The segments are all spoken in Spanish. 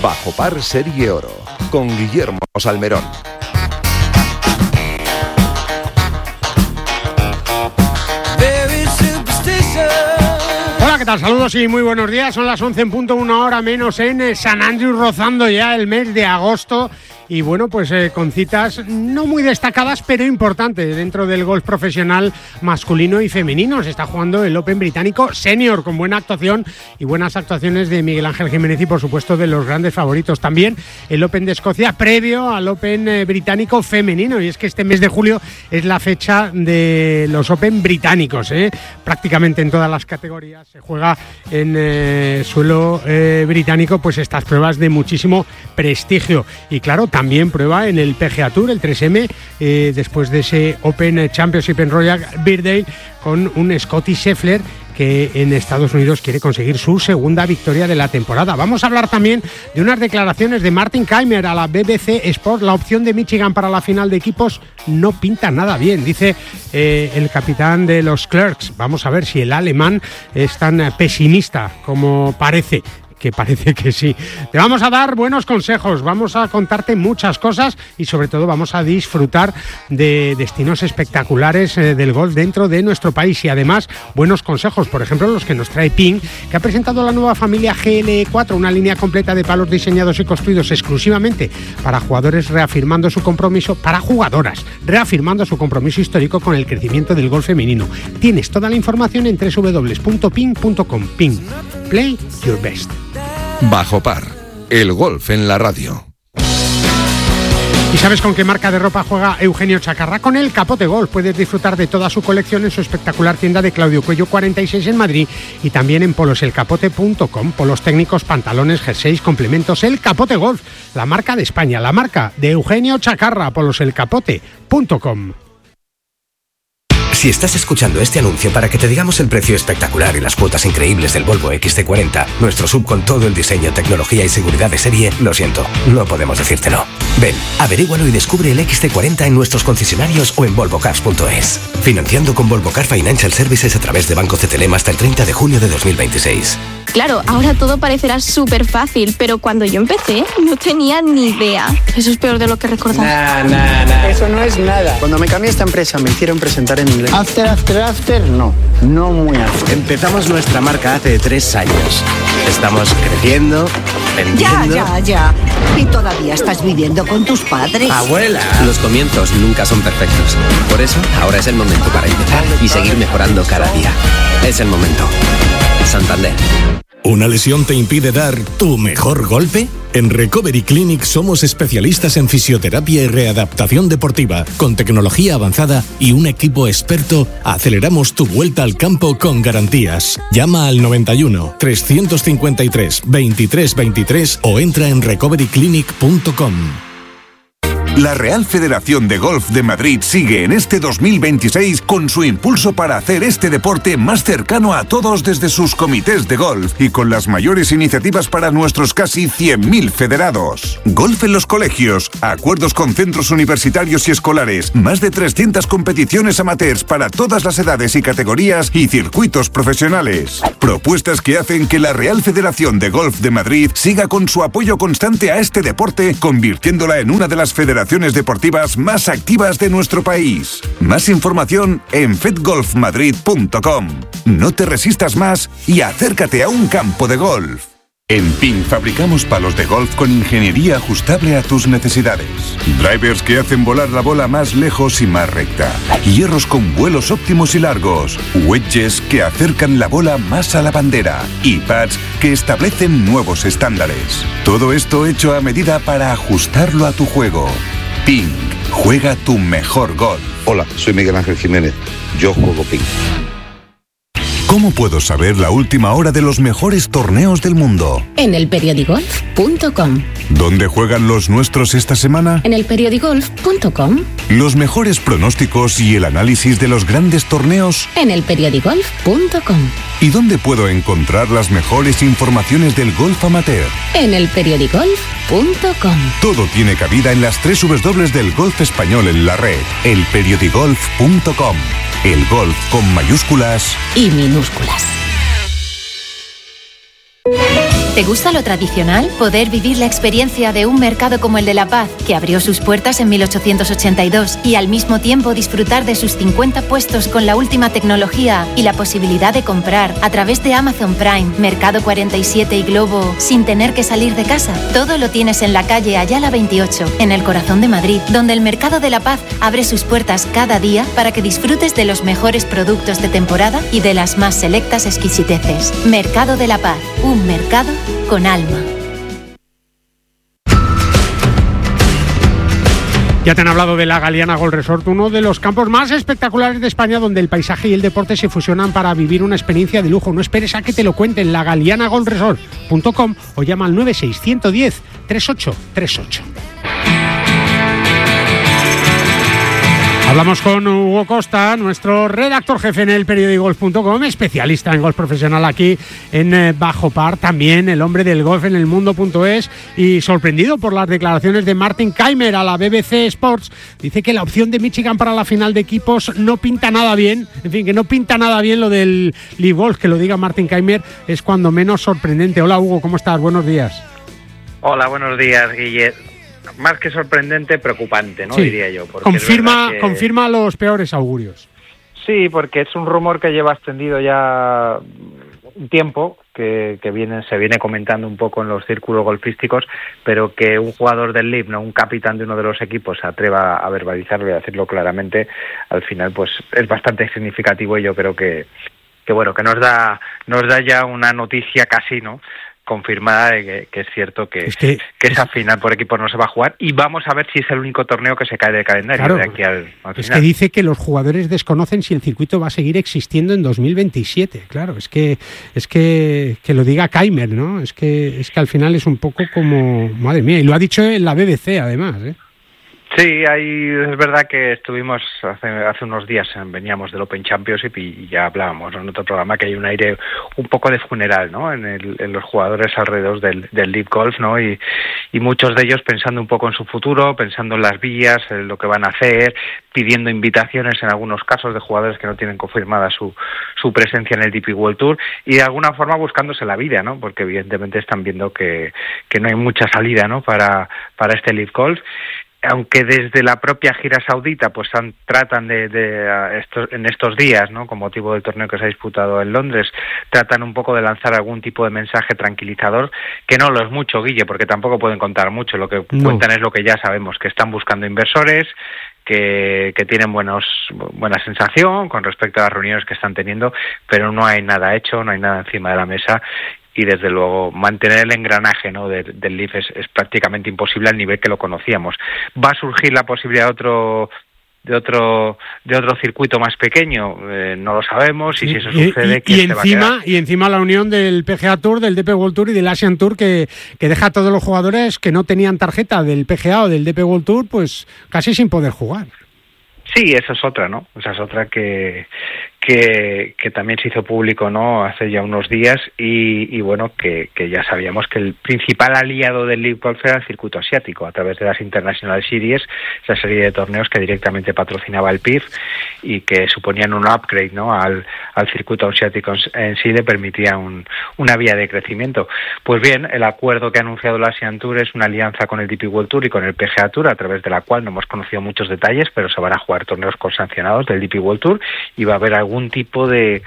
Bajo Par Serie Oro, con Guillermo Salmerón. Hola, ¿qué tal? Saludos y muy buenos días. Son las 11 en punto, 1 hora menos en San Andrews, rozando ya el mes de agosto. Y bueno, pues con citas no muy destacadas, pero importantes dentro del golf profesional masculino y femenino. Se está jugando el Open británico senior, con buena actuación y buenas actuaciones de Miguel Ángel Jiménez y por supuesto de los grandes favoritos. También el Open de Escocia previo al Open británico femenino. Y es que este mes de julio es la fecha de los Open británicos, prácticamente en todas las categorías se juega en suelo británico, pues estas pruebas de muchísimo prestigio. Y claro, también prueba en el PGA Tour, el 3M, después de ese Open Championship en Royal Birkdale, con un Scottie Scheffler que en Estados Unidos quiere conseguir su segunda victoria de la temporada. Vamos a hablar también de unas declaraciones de Martin Kaymer a la BBC Sport. La opción de Michigan para la final de equipos no pinta nada bien, dice el capitán de los Clerks. Vamos a ver si el alemán es tan pesimista como parece. Que parece que sí. Te vamos a dar buenos consejos, vamos a contarte muchas cosas y sobre todo vamos a disfrutar de destinos espectaculares del golf dentro de nuestro país y además buenos consejos, por ejemplo los que nos trae Ping, que ha presentado la nueva familia GLE4, una línea completa de palos diseñados y construidos exclusivamente para jugadores, reafirmando su compromiso, para jugadoras, reafirmando su compromiso histórico con el crecimiento del golf femenino. Tienes toda la información en www.ping.com. Ping, play your best. Bajo Par, el golf en la radio. ¿Y sabes con qué marca de ropa juega Eugenio Chacarra? Con el Capote Golf. Puedes disfrutar de toda su colección en su espectacular tienda de Claudio Cuello 46 en Madrid y también en poloselcapote.com. Polos técnicos, pantalones, jerseys, complementos. El Capote Golf, la marca de España, la marca de Eugenio Chacarra. poloselcapote.com. Si estás escuchando este anuncio para que te digamos el precio espectacular y las cuotas increíbles del Volvo XC40, nuestro SUV con todo el diseño, tecnología y seguridad de serie, lo siento, no podemos decírtelo. Ven, averígualo y descubre el XC40 en nuestros concesionarios o en volvocars.es. Financiando con Volvo Car Financial Services a través de Banco CTLM hasta el 30 de junio de 2026. Claro, ahora todo parecerá súper fácil, pero cuando yo empecé no tenía ni idea. Eso es peor de lo que recordaba. Nah. Eso no es nada. Cuando me cambié a esta empresa me hicieron presentar en inglés. After, no muy after. Empezamos nuestra marca hace 3 años. Estamos creciendo, vendiendo... Ya. ¿Y todavía estás viviendo con tus padres? ¡Abuela! Los comienzos nunca son perfectos. Por eso, ahora es el momento para empezar y seguir mejorando cada día. Es el momento. Santander. ¿Una lesión te impide dar tu mejor golpe? En Recovery Clinic somos especialistas en fisioterapia y readaptación deportiva. Con tecnología avanzada y un equipo experto, aceleramos tu vuelta al campo con garantías. Llama al 91 353 23 23 o entra en recoveryclinic.com. La Real Federación de Golf de Madrid sigue en este 2026 con su impulso para hacer este deporte más cercano a todos desde sus comités de golf y con las mayores iniciativas para nuestros casi 100.000 federados. Golf en los colegios, acuerdos con centros universitarios y escolares, más de 300 competiciones amateurs para todas las edades y categorías y circuitos profesionales. Propuestas que hacen que la Real Federación de Golf de Madrid siga con su apoyo constante a este deporte, convirtiéndola en una de las federaciones deportivas más activas de nuestro país. Más información en fedgolfmadrid.com. No te resistas más y acércate a un campo de golf. En Ping fabricamos palos de golf con ingeniería ajustable a tus necesidades. Drivers que hacen volar la bola más lejos y más recta. Hierros con vuelos óptimos y largos. Wedges que acercan la bola más a la bandera. Y pads que establecen nuevos estándares. Todo esto hecho a medida para ajustarlo a tu juego. Ping. Juega tu mejor golf. Hola, soy Miguel Ángel Jiménez. Yo juego Ping. ¿Cómo puedo saber la última hora de los mejores torneos del mundo? En elperiodigolf.com. ¿Dónde juegan los nuestros esta semana? En elperiodigolf.com. Los mejores pronósticos y el análisis de los grandes torneos. En elperiodigolf.com. ¿Y dónde puedo encontrar las mejores informaciones del golf amateur? En elperiodigolf.com. Todo tiene cabida en las 3 W del golf español en la red. elperiodigolf.com. El golf con mayúsculas y minúsculas. ¿Te gusta lo tradicional? Poder vivir la experiencia de un mercado como el de La Paz, que abrió sus puertas en 1882, y al mismo tiempo disfrutar de sus 50 puestos con la última tecnología y la posibilidad de comprar a través de Amazon Prime, Mercado 47 y Globo sin tener que salir de casa. Todo lo tienes en la calle Ayala 28, en el corazón de Madrid, donde el Mercado de La Paz abre sus puertas cada día para que disfrutes de los mejores productos de temporada y de las más selectas exquisiteces. Mercado de La Paz, un mercado con alma. Ya te han hablado de la Galiana Golf Resort, uno de los campos más espectaculares de España, donde el paisaje y el deporte se fusionan para vivir una experiencia de lujo. No esperes a que te lo cuenten. lagalianagolfresort.com o llama al 96 110 3838. Hablamos con Hugo Costa, nuestro redactor jefe en el periodigolf.com, especialista en golf profesional aquí en Bajo Par, también el hombre del golf en el mundo.es, y sorprendido por las declaraciones de Martin Kaymer a la BBC Sports. Dice que la opción de Michigan para la final de equipos no pinta nada bien, en fin, que no pinta nada bien lo del Live Golf. Que lo diga Martin Kaymer es cuando menos sorprendente. Hola Hugo, ¿cómo estás? Buenos días. Hola, buenos días, Guille. Más que sorprendente, preocupante, ¿no? Sí. Diría yo. Confirma los peores augurios. Sí, porque es un rumor que lleva extendido ya un tiempo, que se viene comentando un poco en los círculos golfísticos, pero que un jugador del LIV, no un capitán de uno de los equipos, se atreva a verbalizarlo y a decirlo claramente, al final pues es bastante significativo, y yo creo que bueno, que nos da ya una noticia casi, ¿no?, confirmada de que es cierto que esa final por equipos no se va a jugar, y vamos a ver si es el único torneo que se cae del calendario, claro, de aquí al final. Es que dice que los jugadores desconocen si el circuito va a seguir existiendo en 2027. Claro, es que lo diga Kaymer, ¿no? Es que al final es un poco como, madre mía, y lo ha dicho en la BBC además, ¿eh? Sí, es verdad que estuvimos hace unos días, veníamos del Open Championship y ya hablábamos en otro programa que hay un aire un poco de funeral, ¿no?, en los jugadores alrededor del Live Golf, ¿no?, y muchos de ellos pensando un poco en su futuro, pensando en las vías, en lo que van a hacer, pidiendo invitaciones en algunos casos de jugadores que no tienen confirmada su presencia en el DP World Tour, y de alguna forma buscándose la vida, ¿no?, porque evidentemente están viendo que no hay mucha salida, ¿no?, para este Live Golf. Aunque desde la propia gira saudita pues tratan en estos días, ¿no?, con motivo del torneo que se ha disputado en Londres, tratan un poco de lanzar algún tipo de mensaje tranquilizador, que no lo es mucho, Guille, porque tampoco pueden contar mucho. Lo que cuentan es lo que ya sabemos, que están buscando inversores, que tienen buena sensación con respecto a las reuniones que están teniendo, pero no hay nada hecho, no hay nada encima de la mesa. Y desde luego mantener el engranaje, ¿no?, del LIV es prácticamente imposible al nivel que lo conocíamos. Va a surgir la posibilidad de otro circuito más pequeño, no lo sabemos, y si eso sucede, ¿quién se va a quedar? Y encima la unión del PGA Tour, del DP World Tour y del Asian Tour, que deja a todos los jugadores que no tenían tarjeta del PGA o del DP World Tour pues casi sin poder jugar. Sí, esa es otra, ¿no? Esa es otra que también se hizo público, ¿no?, hace ya unos días, y bueno, que ya sabíamos que el principal aliado del Live Golf era el circuito asiático, a través de las International Series, esa serie de torneos que directamente patrocinaba el PIF y que suponían un upgrade, ¿no?, al circuito asiático en sí, le permitía una vía de crecimiento. Pues bien, el acuerdo que ha anunciado el Asian Tour es una alianza con el DP World Tour y con el PGA Tour, a través de la cual no hemos conocido muchos detalles, pero se van a jugar torneos consancionados del DP World Tour, y va a haber algún tipo de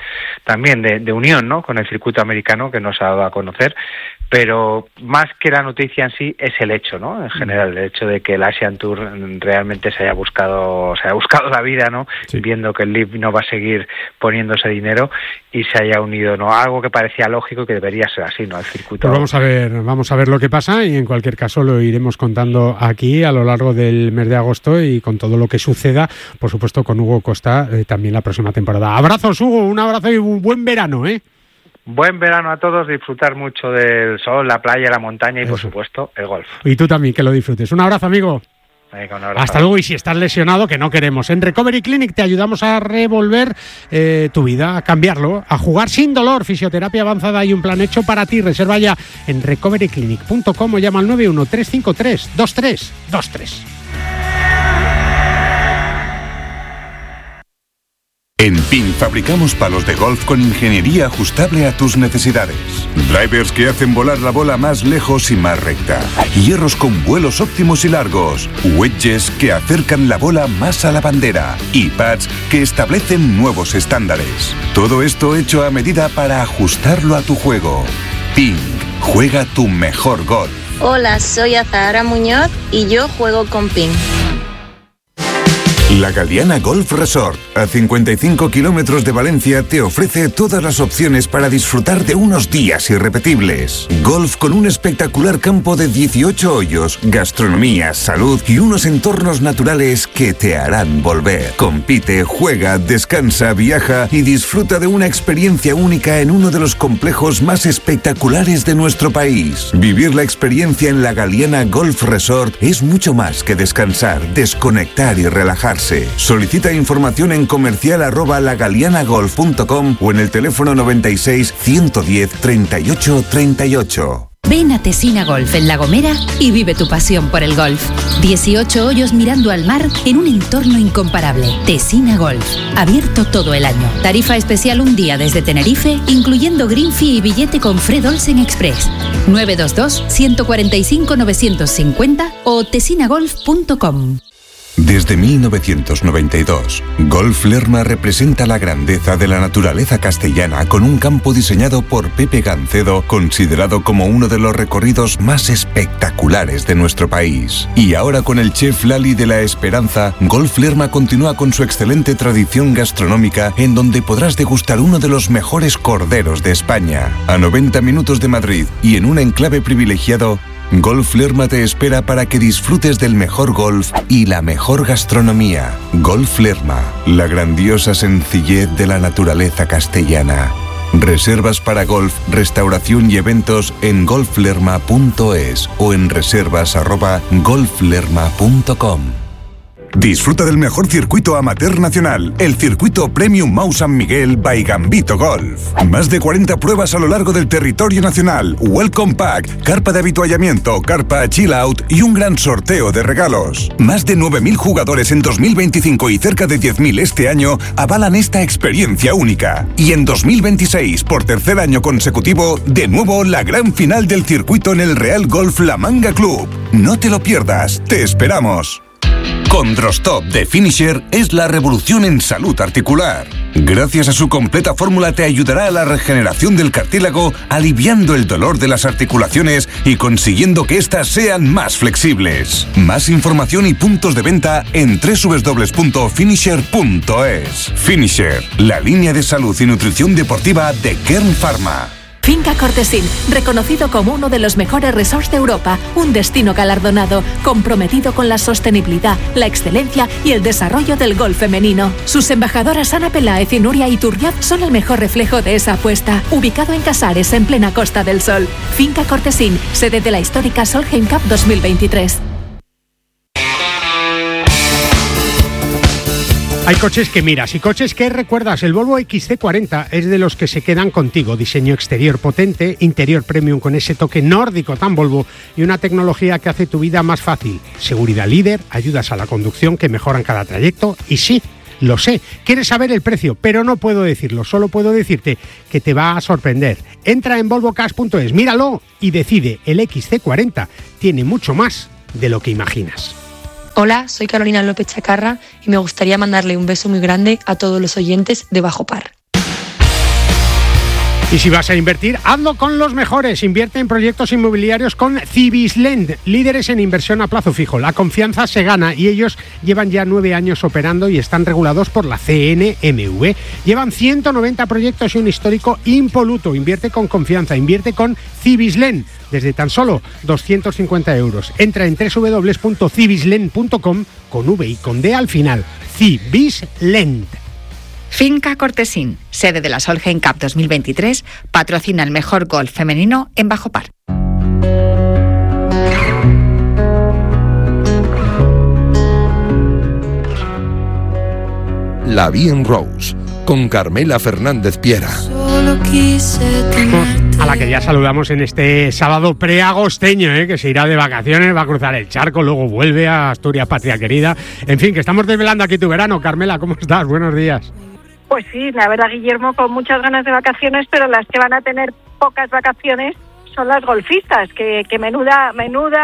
unión, ¿no?, con el circuito americano, que no se ha dado a conocer. Pero más que la noticia en sí es el hecho, ¿no?, en general, el hecho de que el Asian Tour realmente se haya buscado la vida, ¿no?, sí, viendo que el LIV no va a seguir poniéndose dinero, y se haya unido, ¿no?, algo que parecía lógico, que debería ser así, ¿no?, el circuito. Pues vamos a ver lo que pasa, y en cualquier caso lo iremos contando aquí a lo largo del mes de agosto, y con todo lo que suceda, por supuesto, con Hugo Costa también la próxima temporada. Abrazos, Hugo, un abrazo y un buen verano, ¿eh? Buen verano a todos, disfrutar mucho del sol, la playa, la montaña y, por supuesto, el golf. Y tú también, que lo disfrutes. Un abrazo, amigo. Venga, un abrazo. Hasta luego. Y si estás lesionado, que no queremos, en Recovery Clinic te ayudamos a revolver tu vida, a cambiarlo, a jugar sin dolor. Fisioterapia avanzada y un plan hecho para ti. Reserva ya en recoveryclinic.com o llama al 913532323. En PIN fabricamos palos de golf con ingeniería ajustable a tus necesidades. Drivers que hacen volar la bola más lejos y más recta. Hierros con vuelos óptimos y largos. Wedges que acercan la bola más a la bandera. Y pads que establecen nuevos estándares. Todo esto hecho a medida para ajustarlo a tu juego. PIN. Juega tu mejor golf. Hola, soy Azahara Muñoz y yo juego con PIN. La Galiana Golf Resort, a 55 kilómetros de Valencia, te ofrece todas las opciones para disfrutar de unos días irrepetibles. Golf con un espectacular campo de 18 hoyos, gastronomía, salud y unos entornos naturales que te harán volver. Compite, juega, descansa, viaja y disfruta de una experiencia única en uno de los complejos más espectaculares de nuestro país. Vivir la experiencia en la Galiana Golf Resort es mucho más que descansar, desconectar y relajarse. Solicita información en comercial@lagalianagolf.com o en el teléfono 96 110 38 38. Ven a Tesina Golf en La Gomera y vive tu pasión por el golf. 18 hoyos mirando al mar en un entorno incomparable. Tesina Golf, abierto todo el año. Tarifa especial un día desde Tenerife, incluyendo green fee y billete con Fred Olsen Express. 922 145 950 o tesinagolf.com. Desde 1992, Golf Lerma representa la grandeza de la naturaleza castellana con un campo diseñado por Pepe Gancedo, considerado como uno de los recorridos más espectaculares de nuestro país. Y ahora con el chef Lali de la Esperanza, Golf Lerma continúa con su excelente tradición gastronómica en donde podrás degustar uno de los mejores corderos de España. A 90 minutos de Madrid y en un enclave privilegiado, Golf Lerma te espera para que disfrutes del mejor golf y la mejor gastronomía. Golf Lerma, la grandiosa sencillez de la naturaleza castellana. Reservas para golf, restauración y eventos en golflerma.es o en reservas@golflerma.com. Disfruta del mejor circuito amateur nacional, el circuito Premium Mau San Miguel by Gambito Golf. Más de 40 pruebas a lo largo del territorio nacional, Welcome Pack, carpa de habituallamiento, carpa Chill Out y un gran sorteo de regalos. Más de 9.000 jugadores en 2025 y cerca de 10.000 este año avalan esta experiencia única. Y en 2026, por tercer año consecutivo, de nuevo la gran final del circuito en el Real Golf La Manga Club. No te lo pierdas, te esperamos. Condrostop de Finisher es la revolución en salud articular. Gracias a su completa fórmula te ayudará a la regeneración del cartílago, aliviando el dolor de las articulaciones y consiguiendo que éstas sean más flexibles. Más información y puntos de venta en www.finisher.es. Finisher, la línea de salud y nutrición deportiva de Kern Pharma. Finca Cortesín, reconocido como uno de los mejores resorts de Europa, un destino galardonado, comprometido con la sostenibilidad, la excelencia y el desarrollo del golf femenino. Sus embajadoras Ana Peláez y Nuria Iturriaz son el mejor reflejo de esa apuesta. Ubicado en Casares, en plena Costa del Sol. Finca Cortesín, sede de la histórica Solheim Cup 2023. Hay coches que miras y coches que recuerdas. El Volvo XC40 es de los que se quedan contigo. Diseño exterior potente, interior premium con ese toque nórdico tan Volvo y una tecnología que hace tu vida más fácil. Seguridad líder, ayudas a la conducción que mejoran cada trayecto y sí, lo sé, quieres saber el precio, pero no puedo decirlo. Solo puedo decirte que te va a sorprender. Entra en volvocars.es, míralo y decide. El XC40 tiene mucho más de lo que imaginas. Hola, soy Carolina López Chacarra y me gustaría mandarle un beso muy grande a todos los oyentes de Bajo Par. Y si vas a invertir, hazlo con los mejores. Invierte en proyectos inmobiliarios con Cibislend, líderes en inversión a plazo fijo. La confianza se gana y ellos llevan ya 9 años operando y están regulados por la CNMV. Llevan 190 proyectos y un histórico impoluto. Invierte con confianza, invierte con Cibislend desde tan solo 250 euros. Entra en www.cibislend.com con V y con D al final. Cibislend. Finca Cortesín, sede de la Solheim Cup 2023, patrocina el mejor golf femenino en Bajo Par. La Bien Rose, con Carmela Fernández Piera. A la que ya saludamos en este sábado preagosteño, que se irá de vacaciones, va a cruzar el charco, luego vuelve a Asturias, patria querida. En fin, que estamos desvelando aquí tu verano. Carmela, ¿cómo estás? Buenos días. Pues sí, la verdad, Guillermo, con muchas ganas de vacaciones, pero las que van a tener pocas vacaciones son las golfistas, que menuda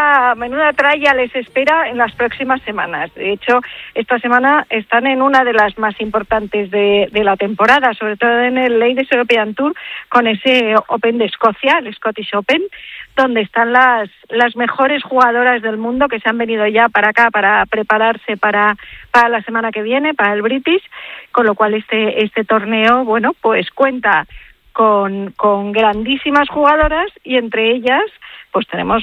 tralla les espera en las próximas semanas. De hecho, esta semana están en una de las más importantes de la temporada, sobre todo en el Ladies European Tour, con ese Open de Escocia, el Scottish Open, donde están las mejores jugadoras del mundo que se han venido ya para acá para prepararse para la semana que viene, para el British, con lo cual este torneo, bueno, pues cuenta con grandísimas jugadoras y entre ellas pues tenemos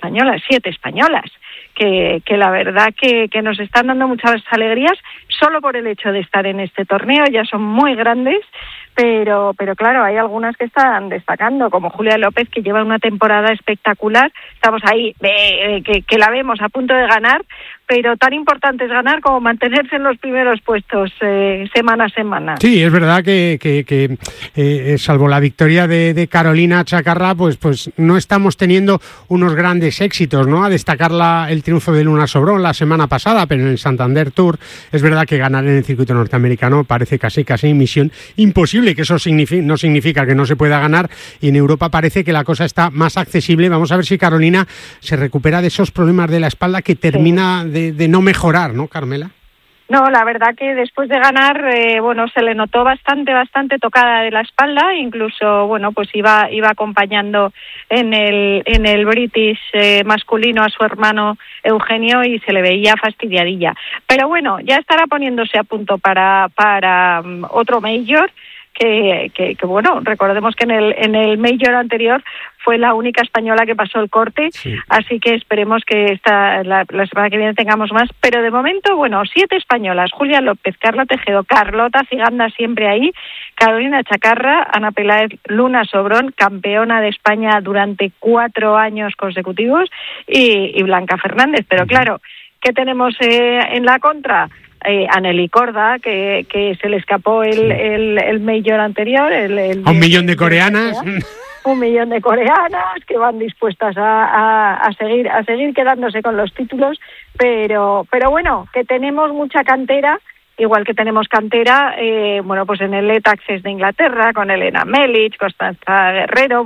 7 españolas que la verdad que nos están dando muchas alegrías solo por el hecho de estar en este torneo. Ya son muy grandes, pero claro, hay algunas que están destacando, como Julia López, que lleva una temporada espectacular. Estamos ahí, que la vemos a punto de ganar, pero tan importante es ganar como mantenerse en los primeros puestos semana a semana. Sí, es verdad que salvo la victoria de Carolina Chacarra, pues no estamos teniendo unos grandes éxitos, ¿no? A destacar el triunfo de Luna Sobrón la semana pasada, pero en el Santander Tour es verdad que ganar en el circuito norteamericano parece casi misión imposible, que eso no significa que no se pueda ganar, y en Europa parece que la cosa está más accesible. Vamos a ver si Carolina se recupera de esos problemas de la espalda que termina de no mejorar, ¿no, Carmela? No, la verdad que después de ganar, se le notó bastante tocada de la espalda, incluso, pues iba acompañando en el British masculino a su hermano Eugenio y se le veía fastidiadilla. Pero bueno, ya estará poniéndose a punto para otro Major, que recordemos que en el Major anterior fue la única española que pasó el corte, sí. Así que esperemos que la semana que viene tengamos más, pero de momento, 7 españolas: Julia López, Carla Tejedo, Carlota Ciganda siempre ahí, Carolina Chacarra, Ana Peláez, Luna Sobrón, campeona de España durante 4 años consecutivos, y Blanca Fernández. Pero claro, ¿qué tenemos en la contra? Anneli Corda, que se le escapó el Major anterior, a 1 millón de coreanas. 1 millón de coreanas que van dispuestas a seguir quedándose con los títulos, pero bueno, que tenemos mucha cantera, igual que tenemos cantera, pues en el Elite Access de Inglaterra, con Elena Melic, Constanza Guerrero,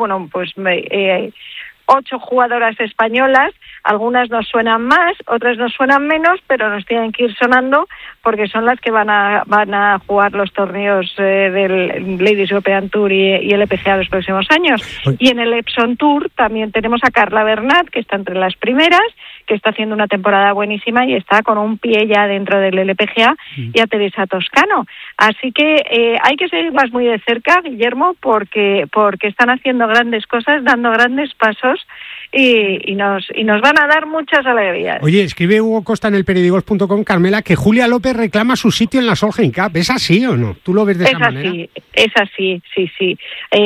8 jugadoras españolas. Algunas nos suenan más, otras nos suenan menos, pero nos tienen que ir sonando porque son las que van a jugar los torneos del Ladies European Tour y el LPGA los próximos años. Y en el Epson Tour también tenemos a Carla Bernat, que está entre las primeras, que está haciendo una temporada buenísima y está con un pie ya dentro del LPGA, y a Teresa Toscano. Así que hay que seguirlas muy de cerca, Guillermo, porque están haciendo grandes cosas, dando grandes pasos, y nos van a dar muchas alegrías. Oye, escribe Hugo Costa en el periodicos.com, Carmela, que Julia López reclama su sitio en la Solheim Cup. ¿Es así o no? ¿Tú lo ves de esa manera? Es así, sí.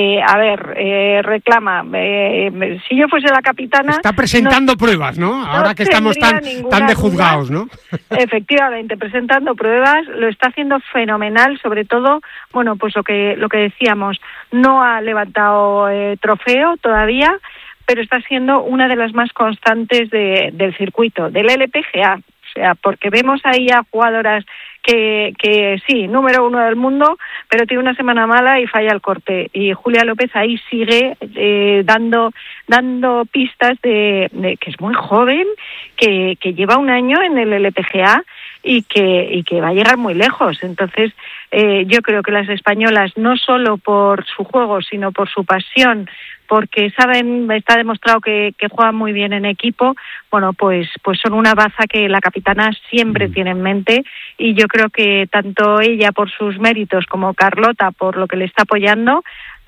Reclama. Si yo fuese la capitana... Está presentando pruebas, ¿no? Ahora que estamos tan de juzgados, ¿no? Efectivamente, presentando pruebas, lo está haciendo fenomenal, sobre todo, pues lo que decíamos, no ha levantado trofeo todavía, pero está siendo una de las más constantes del circuito, del LPGA. O sea, porque vemos ahí a jugadoras que sí, número 1 del mundo, pero tiene una semana mala y falla el corte. Y Julia López ahí sigue dando pistas de que es muy joven, que lleva 1 año en el LPGA y que va a llegar muy lejos. Entonces, yo creo que las españolas, no solo por su juego, sino por su pasión, porque está demostrado que juegan muy bien en equipo, pues son una baza que la capitana siempre tiene en mente, y yo creo que tanto ella por sus méritos como Carlota por lo que le está apoyando,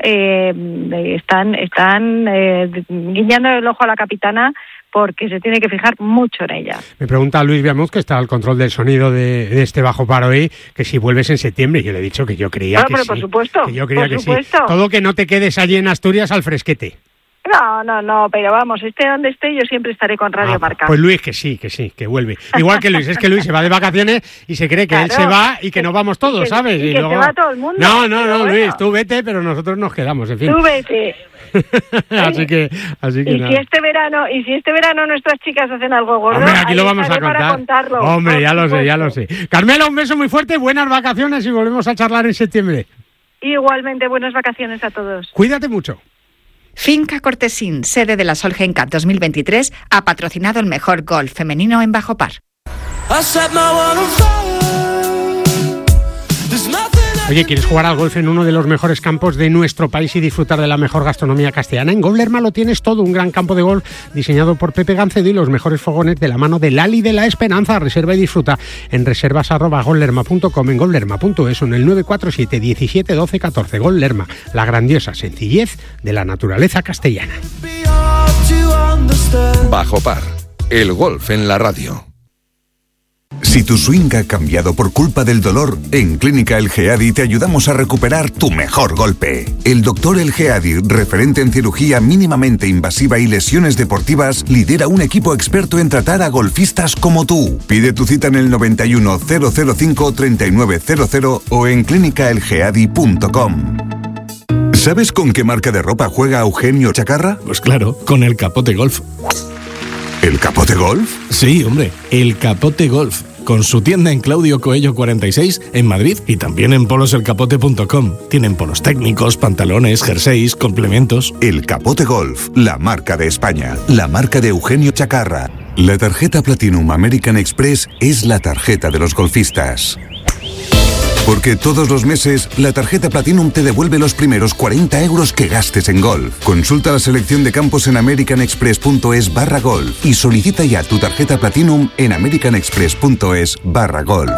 están guiñando el ojo a la capitana, porque se tiene que fijar mucho en ella. Me pregunta Luis Viamuz, que está al control del sonido de este Bajo Par hoy, que si vuelves en septiembre. Yo le he dicho que yo creía que sí. Por supuesto. Que yo creía que sí. Todo que no te quedes allí en Asturias al fresquete. No, pero vamos, esté donde esté, yo siempre estaré con Radio Marca. Pues Luis, que sí, que vuelve. Igual que Luis, es que Luis se va de vacaciones y se cree que él se va y que nos vamos todos, ¿sabes? Y luego... se va todo el mundo. No, Luis, tú vete, pero nosotros nos quedamos, en fin. Tú vete. así que y nada. si este verano nuestras chicas hacen algo gordo, hombre, aquí lo vamos a contar. Para contarlo. Hombre, ya lo sé. Carmela, un beso muy fuerte, buenas vacaciones y volvemos a charlar en septiembre. Igualmente, buenas vacaciones a todos. Cuídate mucho. Finca Cortesín, sede de la Solheim Cup 2023, ha patrocinado el mejor golf femenino en Bajo Par. Oye, ¿quieres jugar al golf en uno de los mejores campos de nuestro país y disfrutar de la mejor gastronomía castellana? En Golf Lerma lo tienes todo, un gran campo de golf diseñado por Pepe Gancedo y los mejores fogones de la mano de Lali de la Esperanza. Reserva y disfruta en reservas@golflerma.com, en golflerma.es o en el 947 17 12 14. Golf Lerma, la grandiosa sencillez de la naturaleza castellana. Bajo Par, el golf en la radio. Si tu swing ha cambiado por culpa del dolor, en Clínica El Geadi te ayudamos a recuperar tu mejor golpe. El doctor El Geadi, referente en cirugía mínimamente invasiva y lesiones deportivas, lidera un equipo experto en tratar a golfistas como tú. Pide tu cita en el 91 005 3900 o en clinicaelgeadi.com. ¿Sabes con qué marca de ropa juega Eugenio Chacarra? Pues claro, con el Capote Golf. ¿El Capote Golf? Sí, hombre, el Capote Golf. Con su tienda en Claudio Coello 46 en Madrid y también en poloselcapote.com. Tienen polos técnicos, pantalones, jerseys, complementos. El Capote Golf, la marca de España, la marca de Eugenio Chacarra. La tarjeta Platinum American Express es la tarjeta de los golfistas. Porque todos los meses, la tarjeta Platinum te devuelve los primeros 40 euros que gastes en golf. Consulta la selección de campos en americanexpress.es/golf y solicita ya tu tarjeta Platinum en americanexpress.es/golf.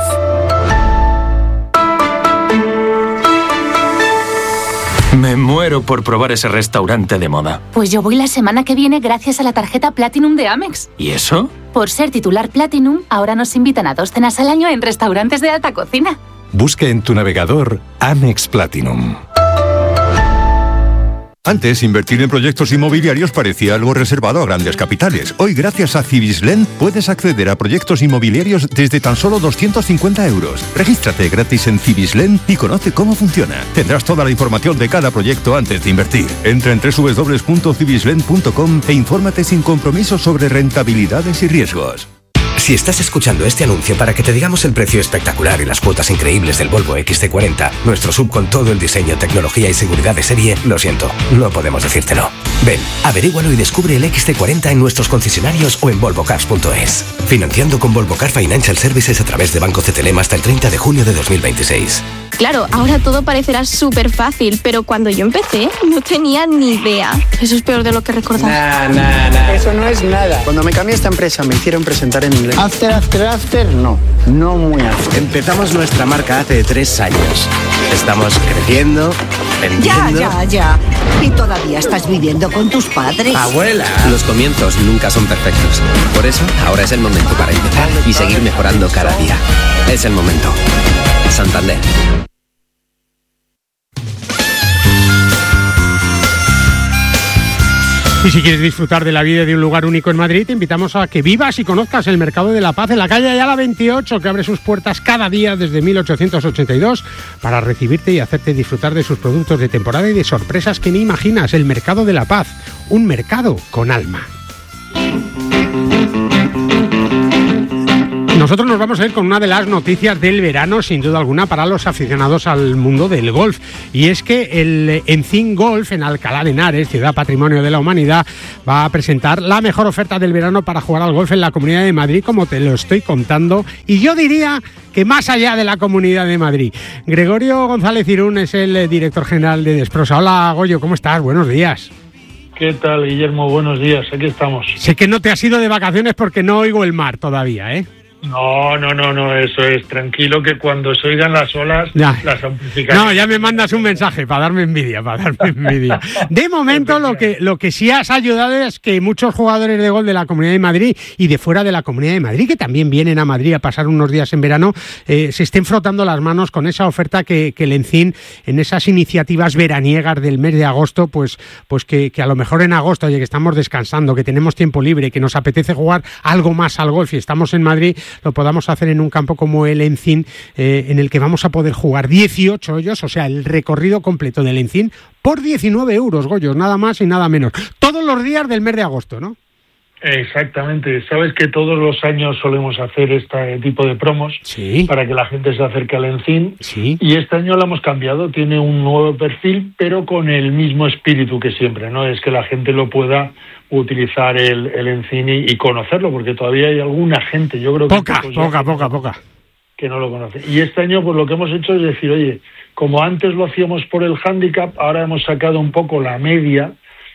Me muero por probar ese restaurante de moda. Pues yo voy la semana que viene gracias a la tarjeta Platinum de Amex. ¿Y eso? Por ser titular Platinum, ahora nos invitan a 2 cenas al año en restaurantes de alta cocina. Busca en tu navegador Amex Platinum. Antes, invertir en proyectos inmobiliarios parecía algo reservado a grandes capitales. Hoy, gracias a Cibislen, puedes acceder a proyectos inmobiliarios desde tan solo 250 euros. Regístrate gratis en Cibislen y conoce cómo funciona. Tendrás toda la información de cada proyecto antes de invertir. Entra en www.cibislen.com e infórmate sin compromiso sobre rentabilidades y riesgos. Si estás escuchando este anuncio para que te digamos el precio espectacular y las cuotas increíbles del Volvo XC40, nuestro SUV con todo el diseño, tecnología y seguridad de serie, lo siento, no podemos decírtelo. Ven, averígualo y descubre el XC40 en nuestros concesionarios o en volvocars.es. Financiando con Volvo Car Financial Services a través de Banco CTLM hasta el 30 de junio de 2026. Claro, ahora todo parecerá súper fácil, pero cuando yo empecé no tenía ni idea. Eso es peor de lo que recordaba. Eso no es nada. Cuando me cambié a esta empresa me hicieron presentar en inglés. After, no muy after. Empezamos nuestra marca hace 3 años. Estamos creciendo, vendiendo... Ya. ¿Y todavía estás viviendo con tus padres? ¡Abuela! Los comienzos nunca son perfectos. Por eso, ahora es el momento para empezar y seguir mejorando cada día. Es el momento. Santander. Y si quieres disfrutar de la vida de un lugar único en Madrid, te invitamos a que vivas y conozcas el Mercado de la Paz en la calle Ayala 28, que abre sus puertas cada día desde 1882 para recibirte y hacerte disfrutar de sus productos de temporada y de sorpresas que ni imaginas. El Mercado de la Paz, un mercado con alma. Nosotros nos vamos a ir con una de las noticias del verano, sin duda alguna, para los aficionados al mundo del golf. Y es que el Encín Golf en Alcalá de Henares, ciudad patrimonio de la humanidad, va a presentar la mejor oferta del verano para jugar al golf en la Comunidad de Madrid, como te lo estoy contando. Y yo diría que más allá de la Comunidad de Madrid. Gregorio González Irún es el director general de Desprosa. Hola, Goyo, ¿cómo estás? Buenos días. ¿Qué tal, Guillermo? Buenos días, aquí estamos. Sé que no te has ido de vacaciones porque no oigo el mar todavía, ¿eh? No, eso es. Tranquilo que cuando se oigan las olas, ya. Las amplificaré. No, ya me mandas un mensaje para darme envidia. De momento, lo que sí has ayudado es que muchos jugadores de golf de la Comunidad de Madrid y de fuera de la Comunidad de Madrid, que también vienen a Madrid a pasar unos días en verano, se estén frotando las manos con esa oferta que el Encín, en esas iniciativas veraniegas del mes de agosto, pues que a lo mejor en agosto, oye, que estamos descansando, que tenemos tiempo libre, que nos apetece jugar algo más al golf y estamos en Madrid, lo podamos hacer en un campo como el Encín, en el que vamos a poder jugar 18 hoyos, o sea, el recorrido completo del Encín, por 19 euros, Goyo, nada más y nada menos. Todos los días del mes de agosto, ¿no? Exactamente. Sabes que todos los años solemos hacer este tipo de promos para que la gente se acerque al Encín. Y este año lo hemos cambiado. Tiene un nuevo perfil, pero con el mismo espíritu que siempre, ¿no? Es que la gente lo pueda utilizar el Encín y conocerlo, porque todavía hay alguna gente, yo creo que... Poca. Que no lo conoce. Y este año, pues lo que hemos hecho es decir, oye, como antes lo hacíamos por el handicap, ahora hemos sacado un poco la media.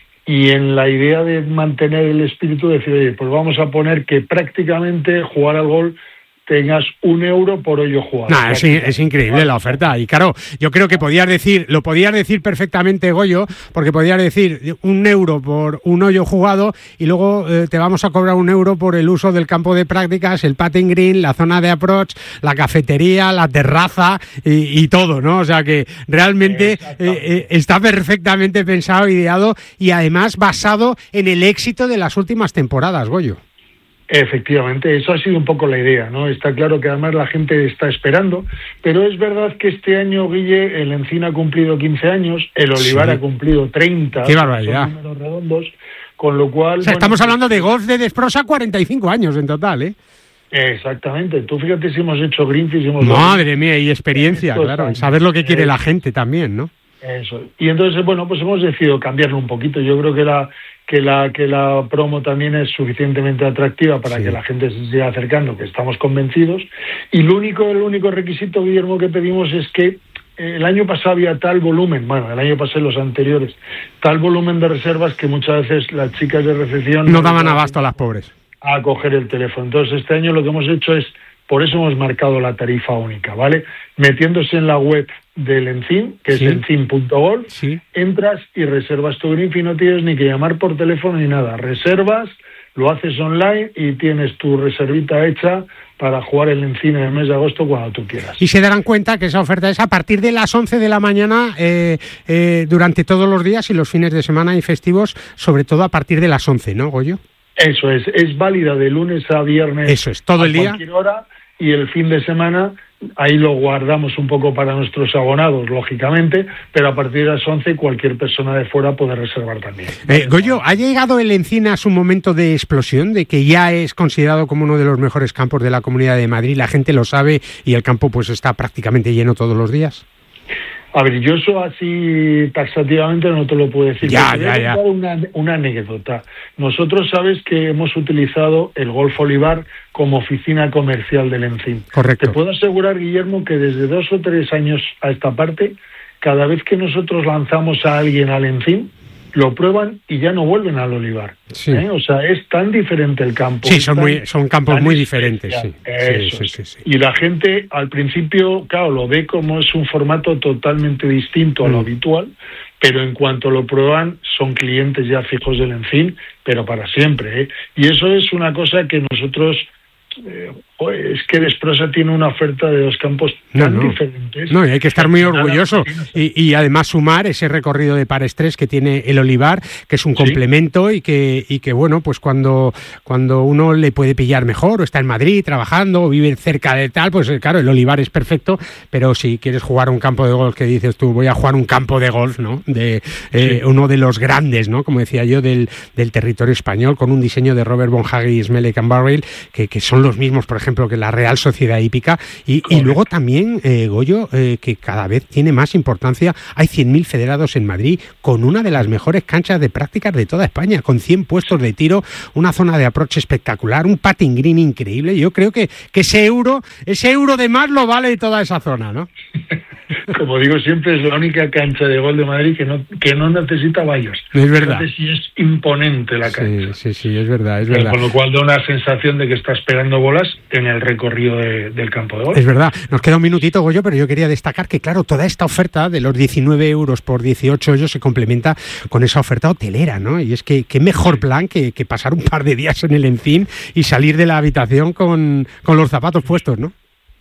Y en la idea de mantener el espíritu, decir, oye, pues vamos a poner que prácticamente jugar al golf tengas €1 por hoyo jugado. Nah, es increíble la oferta. Y claro, yo creo que lo podías decir perfectamente, Goyo, porque podías decir €1 por un hoyo jugado y luego te vamos a cobrar €1 por el uso del campo de prácticas, el putting green, la zona de approach, la cafetería, la terraza y todo, ¿no? O sea que realmente está perfectamente pensado, ideado y además basado en el éxito de las últimas temporadas, Goyo. Efectivamente, eso ha sido un poco la idea, ¿no? Está claro que además la gente está esperando, pero es verdad que este año, Guille, el Encín ha cumplido 15 años, el Olivar ha cumplido 30. ¡Qué barbaridad! Son números redondos, con lo cual... O sea, estamos hablando de golf de Desprosa 45 años en total, ¿eh? Exactamente. Tú fíjate si hemos hecho Greenfield, Madre mía, y experiencia, claro, en saber lo que quiere la gente también, ¿no? Eso. Y entonces, bueno, pues hemos decidido cambiarlo un poquito. Yo creo que la promo también es suficientemente atractiva para que la gente se siga acercando, que estamos convencidos. Y el único requisito, Guillermo, que pedimos es que el año pasado había tal volumen, el año pasado los anteriores, tal volumen de reservas que muchas veces las chicas de recepción no daban abasto a las pobres a coger el teléfono. Entonces este año lo que hemos hecho es, por eso hemos marcado la tarifa única, ¿vale? Metiéndose en la web del Encín, que es encin.golf, entras y reservas tu Greenfield, no tienes ni que llamar por teléfono ni nada. Reservas, lo haces online y tienes tu reservita hecha para jugar el Encín en el mes de agosto cuando tú quieras. Y se darán cuenta que esa oferta es a partir de las 11 de la mañana durante todos los días y los fines de semana y festivos, sobre todo a partir de las 11, ¿no, Goyo? Eso es válida de lunes a viernes. Eso es, todo el día. A cualquier hora, y el fin de semana ahí lo guardamos un poco para nuestros abonados, lógicamente, pero a partir de las 11 cualquier persona de fuera puede reservar también. Goyo, ¿ha llegado el Encín a su momento de explosión, de que ya es considerado como uno de los mejores campos de la Comunidad de Madrid? La gente lo sabe y el campo pues está prácticamente lleno todos los días. A ver, yo eso así taxativamente no te lo puedo decir. Ya. Una anécdota. Nosotros sabes que hemos utilizado el Golf Olivar como oficina comercial del Encín. Correcto. Te puedo asegurar, Guillermo, que desde 2 o 3 años a esta parte, cada vez que nosotros lanzamos a alguien al Encín, lo prueban y ya no vuelven al Olivar. Sí. O sea, es tan diferente el campo. Sí, son campos muy diferentes. Sí. Y la gente al principio, claro, lo ve como es un formato totalmente distinto a lo habitual, pero en cuanto lo prueban son clientes ya fijos del Encín, pero para siempre. Y eso es una cosa que nosotros... es que Desprosa tiene una oferta de 2 campos tan diferentes. Y hay que estar muy orgulloso. Y además sumar ese recorrido de par estrés que tiene el Olivar, que es un complemento y que bueno, pues cuando uno le puede pillar mejor, o está en Madrid trabajando, o vive cerca de tal, pues claro, el Olivar es perfecto, pero si quieres jugar un campo de golf, que dices tú, voy a jugar un campo de golf, ¿no? Uno de los grandes, ¿no? Como decía yo, del territorio español, con un diseño de Robert Bonhage y Smelek and Barrel, que son los mismos, por ejemplo, que la Real Sociedad Hípica, y luego también, Goyo, que cada vez tiene más importancia, hay 100.000 federados en Madrid, con una de las mejores canchas de prácticas de toda España, con 100 puestos de tiro, una zona de approach espectacular, un putting green increíble. Yo creo que ese euro de más lo vale toda esa zona, ¿no? Como digo siempre, es la única cancha de golf de Madrid que no necesita vallos. Es verdad. Fíjate si es imponente la cancha. Sí, es verdad. Con lo cual da una sensación de que está esperando bolas en el recorrido del campo de golf. Es verdad. Nos queda un minutito, Goyo, pero yo quería destacar que, claro, toda esta oferta de los 19 euros por 18 hoyos se complementa con esa oferta hotelera, ¿no? Y es que qué mejor plan que pasar un par de días en el Encín y salir de la habitación con los zapatos puestos, ¿no?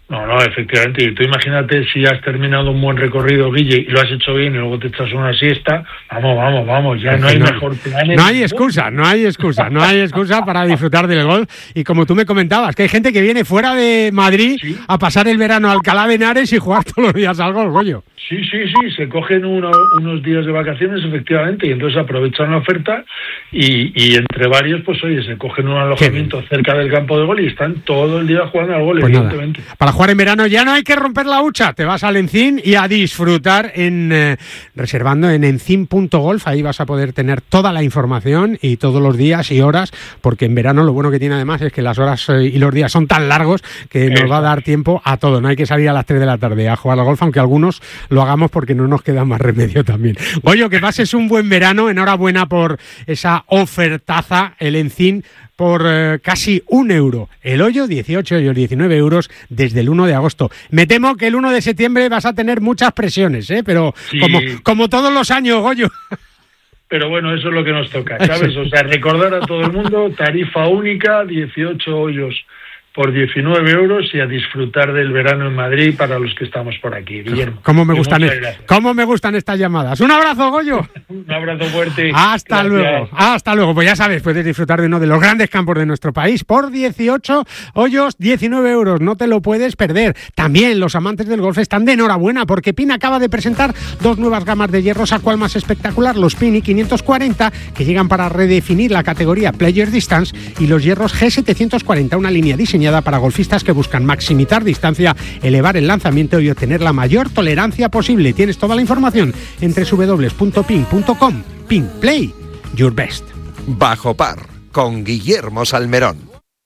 No, efectivamente. Y tú imagínate si has terminado un buen recorrido, Guille, y lo has hecho bien y luego te echas una siesta. Vamos, ya no hay mejor plan. No hay excusa para disfrutar del golf. Y como tú me comentabas, que hay gente que viene fuera de Madrid a pasar el verano a Alcalá de Henares y jugar todos los días al golf, Goyo. Sí, se cogen unos días de vacaciones, efectivamente, y entonces aprovechan la oferta y entre varios, pues oye, se cogen un alojamiento cerca del campo de golf y están todo el día jugando al golf, evidentemente. Para jugar en verano ya no hay que romper la hucha, te vas al Encín y a disfrutar reservando en encin.golf, ahí vas a poder tener toda la información y todos los días y horas, porque en verano lo bueno que tiene además es que las horas y los días son tan largos que nos va a dar tiempo a todo, no hay que salir a las 3 de la tarde a jugar al golf, aunque algunos lo hagamos porque no nos queda más remedio también. Goyo, que pases un buen verano, enhorabuena por esa ofertaza, el Encín, por casi €1. El hoyo, 18 hoyos, 19 euros desde el 1 de agosto. Me temo que el 1 de septiembre vas a tener muchas presiones, pero sí, como todos los años, Goyo. Pero bueno, eso es lo que nos toca, ¿sabes? O sea, recordar a todo el mundo, tarifa única, 18 hoyos por 19 euros y a disfrutar del verano en Madrid para los que estamos por aquí, Guillermo. ¿Cómo me gustan estas llamadas? Un abrazo, Goyo. Un abrazo fuerte. Hasta luego. Pues ya sabes, puedes disfrutar de uno de los grandes campos de nuestro país por 18 hoyos, 19 euros. No te lo puedes perder. También los amantes del golf están de enhorabuena porque PIN acaba de presentar 2 nuevas gamas de hierros, a cual más espectacular, los PINI 540, que llegan para redefinir la categoría Player Distance, y los hierros G740, una línea diseñada para golfistas que buscan maximizar distancia, elevar el lanzamiento y obtener la mayor tolerancia posible. Tienes toda la información en www.pin.com. PIN Play Your Best. Bajo par con Guillermo Salmerón.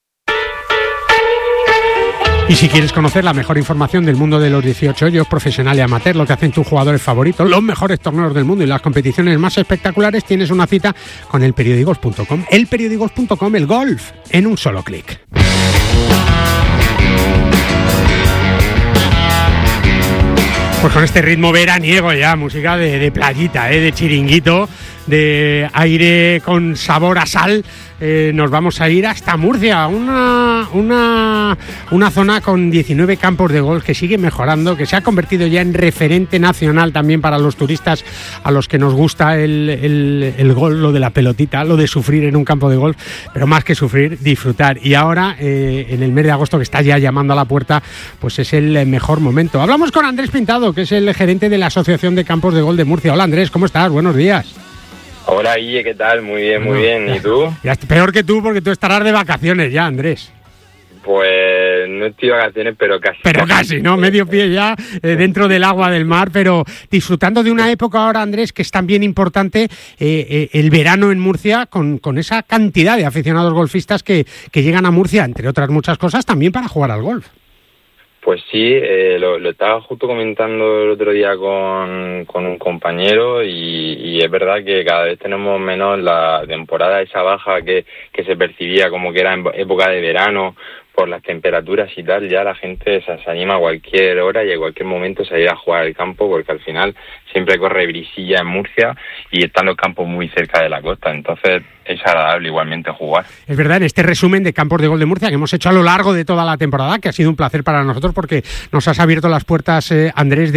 Y si quieres conocer la mejor información del mundo de los 18 hoyos, profesional y amateur, lo que hacen tus jugadores favoritos, los mejores torneos del mundo y las competiciones más espectaculares, tienes una cita con elperiodigolf.com. Elperiodigolf.com, el golf en un solo clic. Pues con este ritmo veraniego ya, música de playita, de chiringuito, de aire con sabor a sal, nos vamos a ir hasta Murcia, una zona con 19 campos de golf que sigue mejorando, que se ha convertido ya en referente nacional también para los turistas a los que nos gusta el golf, lo de la pelotita, lo de sufrir en un campo de golf, pero más que sufrir, disfrutar. Y ahora, en el mes de agosto, que está ya llamando a la puerta, pues es el mejor momento. Hablamos con Andrés Pintado, que es el gerente de la Asociación de Campos de Golf de Murcia. Hola, Andrés, ¿cómo estás? Buenos días. Hola, Guille, ¿qué tal? Muy bien. ¿Y tú? Ya, peor que tú, porque tú estarás de vacaciones ya, Andrés. Pues no estoy de vacaciones, pero casi. Pero casi, ¿no? Medio pie ya dentro del agua del mar, pero disfrutando de una época ahora, Andrés, que es también importante, el verano en Murcia, con esa cantidad de aficionados golfistas que llegan a Murcia, entre otras muchas cosas, también para jugar al golf. Pues sí, lo estaba justo comentando el otro día con un compañero y es verdad que cada vez tenemos menos la temporada esa baja que se percibía como que era en época de verano por las temperaturas y tal. Ya la gente se anima a cualquier hora y a cualquier momento salir a jugar al campo, porque al final siempre corre brisilla en Murcia y están los campos muy cerca de la costa, entonces es agradable igualmente jugar. Es verdad, en este resumen de Campos de Golf de Murcia que hemos hecho a lo largo de toda la temporada, que ha sido un placer para nosotros porque nos has abierto las puertas, Andrés,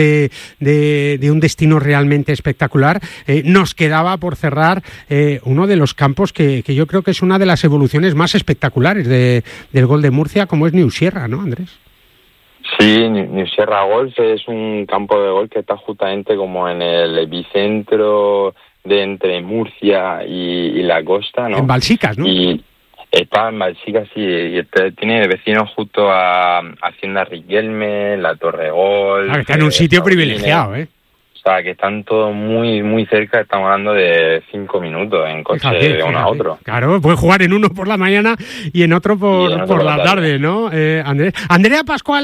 de un destino realmente espectacular. Nos quedaba por cerrar uno de los campos que yo creo que es una de las evoluciones más espectaculares del golf de Murcia, como es New Sierra, ¿no, Andrés? Sí, New Sierra Golf es un campo de golf que está justamente como en el epicentro de entre Murcia y la costa, ¿no? En Balsicas, ¿no? Y está en Balsicas, sí, y tiene vecinos justo a Hacienda Riquelme, la Torre Golf. Está en un sitio privilegiado, ¿eh? O sea, que están todos muy muy cerca, estamos hablando de 5 minutos en coche de uno a otro. Claro, puedes jugar en uno por la mañana y en otro por la tarde, ¿no, Andrés? Andrea Pascual